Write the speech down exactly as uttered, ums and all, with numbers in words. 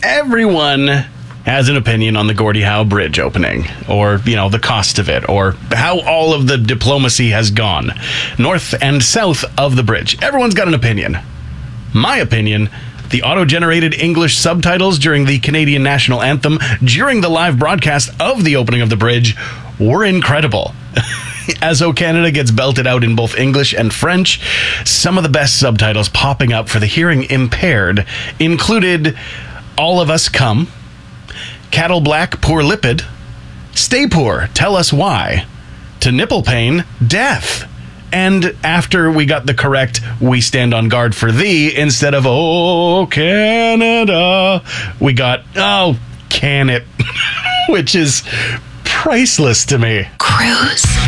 everyone has an opinion on the Gordie Howe Bridge opening, or, you know, the cost of it, or how all of the diplomacy has gone north and south of the bridge. Everyone's got an opinion. My opinion: the auto-generated English subtitles during the Canadian national anthem during the live broadcast of the opening of the bridge were incredible. As O Canada gets belted out in both English and French, some of the best subtitles popping up for the hearing impaired included "All of Us Come," "Cattle Black, Poor Lipid," "Stay Poor, Tell Us Why," "To Nipple Pain, Death." And after we got the correct "We Stand on Guard for Thee" instead of "Oh, Canada," we got "Oh, Can It," which is priceless to me. Cruise.